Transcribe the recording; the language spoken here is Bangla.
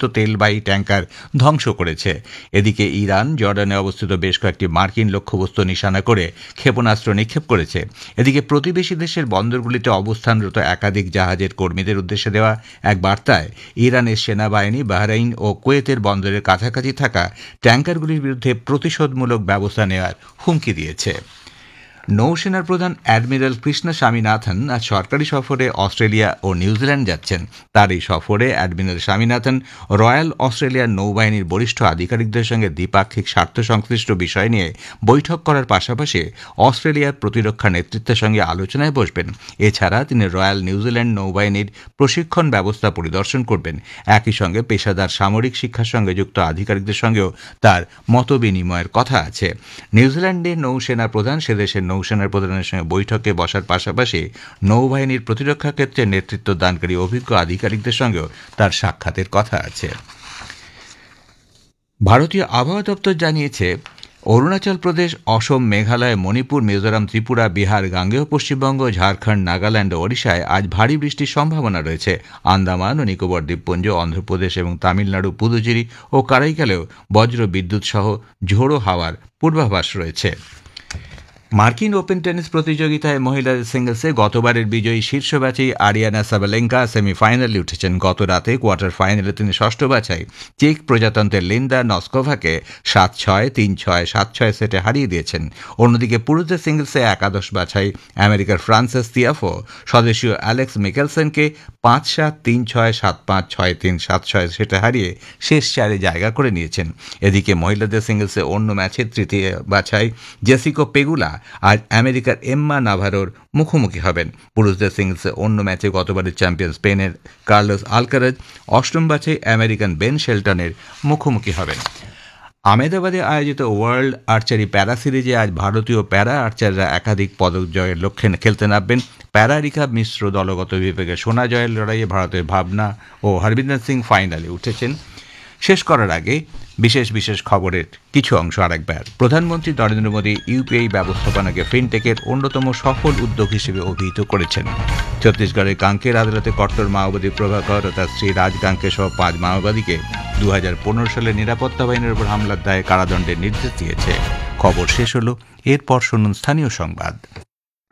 তেলবাহী ট্যাঙ্কার ধ্বংস করেছে। এদিকে ইরান জর্ডানে অবস্থিত বেশ কয়েকটি মার্কিন লক্ষ্যবস্তু নিশানা করে ক্ষেপণাস্ত্র নিক্ষেপ করেছে। এদিকে প্রতিবেশী দেশের বন্দরগুলিতে অবস্থানরত একাধিক জাহাজের কর্মীদের উদ্দেশ্যে দেওয়া এক বার্তায় ইরানের সেনাবাহিনী বাহরাইন ও কুয়েতের বন্দরের কাছাকাছি থাকা ট্যাঙ্কারগুলির বিরুদ্ধে প্রতিশোধমূলক ব্যবস্থা নেওয়ার হুমকি দিয়েছে। নৌসেনার প্রধান অ্যাডমিরাল কৃষ্ণা স্বামীনাথন আজ সরকারি সফরে অস্ট্রেলিয়া ও নিউজিল্যান্ড যাচ্ছেন। তার এই সফরে অ্যাডমিরাল স্বামীনাথন রয়্যাল অস্ট্রেলিয়ার নৌবাহিনীর বরিষ্ঠ আধিকারিকদের সঙ্গে দ্বিপাক্ষিক স্বার্থ সংশ্লিষ্ট বিষয় নিয়ে বৈঠক করার পাশাপাশি অস্ট্রেলিয়ার প্রতিরক্ষা নেতৃত্বের সঙ্গে আলোচনায় বসবেন। এছাড়া তিনি রয়্যাল নিউজিল্যান্ড নৌবাহিনীর প্রশিক্ষণ ব্যবস্থা পরিদর্শন করবেন। একই সঙ্গে পেশাদার সামরিক শিক্ষার সঙ্গে যুক্ত আধিকারিকদের সঙ্গেও তার মতবিনিময়ের কথা আছে। নিউজিল্যান্ডের নৌসেনা প্রধান সে দেশের নৌসেনার প্রধানের সঙ্গে বৈঠকে বসার পাশাপাশি নৌবাহিনীর প্রতিরক্ষা ক্ষেত্রে নেতৃত্ব দানকারী অভিজ্ঞ আধিকারিকদের সঙ্গেও তার সাক্ষাতের কথা আছে। ভারতীয় আবহাওয়া দপ্তর জানিয়েছে, অরুণাচল প্রদেশ, অসম, মেঘালয়, মণিপুর, মিজোরাম, ত্রিপুরা, বিহার, গাঙ্গেয় পশ্চিমবঙ্গ, ঝাড়খণ্ড, নাগাল্যান্ড ও ওড়িশায় আজ ভারী বৃষ্টির সম্ভাবনা রয়েছে। আন্দামান ও নিকোবর দ্বীপপুঞ্জ, অন্ধ্রপ্রদেশ এবং তামিলনাড়ু, পুদুচেরি ও কারাইকালেও বজ্র বিদ্যুৎ সহ ঝোড়ো হাওয়ার পূর্বাভাস রয়েছে। মার্কিন ওপেন টেনিস প্রতিযোগিতায় মহিলাদের সিঙ্গলসে গতবারের বিজয়ী শীর্ষ ব্যাচেই আরিয়ানা সাবালেঙ্কা সেমিফাইনালে উঠেছেন। গত রাতে কোয়ার্টার ফাইনালে তিনি ষষ্ঠ বাছাই চেক প্রজাতন্ত্রের লিন্দা নস্কোভাকে 7-6, 3-6, 7-6 সেটে হারিয়ে দিয়েছেন। অন্যদিকে পুরুষদের সিঙ্গলসে একাদশ বাছাই আমেরিকার ফ্রান্সিস তিয়াফো স্বদেশীয় অ্যালেক্স মিকেলসেনকে 5-7, 3-6, 7-5, 6-3, 7-6 সেটে হারিয়ে শেষ চারে জায়গা করে নিয়েছেন। এদিকে মহিলাদের সিঙ্গলসে অন্য ম্যাচে তৃতীয় বাছাই জেসিকা পেগুলা আজ আমেরিকার এম্মা নাভারোর মুখোমুখি হবেন। পুরুষদের সিঙ্গলসে অন্য ম্যাচে গতবারের চ্যাম্পিয়ন স্পেনের কার্লোস আলকারাজ অষ্টম বাছাই আমেরিকান বেন শেলটনের মুখোমুখি হবেন। আহমেদাবাদে আয়োজিত ওয়ার্ল্ড আর্চারি প্যারা সিরিজে আজ ভারতীয় প্যারা আর্চাররা একাধিক পদক জয়ের লক্ষ্যে খেলতে নামবেন। প্যারা রিকাব মিশ্র দলগত বিভাগে সোনা জয়ের লড়াইয়ে ভারতের ভাবনা ও হরবিন্দর সিং ফাইনালে উঠেছেন। শেষ করার আগে বিশেষ খবরের কিছু অংশ আরেকবার। প্রধানমন্ত্রী নরেন্দ্র মোদী ইউপিআই ব্যবস্থাপনাকে ফিনটেকের অন্যতম সফল উদ্যোগ হিসেবে অভিহিত করেছেন। ছত্তিশগড়ের কাঙ্কের আদালতে কট্টর মাওবাদী প্রভাকর ও তার স্ত্রী রাজ কাঙ্কে সহ 5 মাওবাদীকে 2015 সালে নিরাপত্তা বাহিনীর উপর হামলার দায়ে কারাদণ্ডের নির্দেশ দিয়েছে। খবর শেষ হল। এরপর শুনুন স্থানীয় সংবাদ।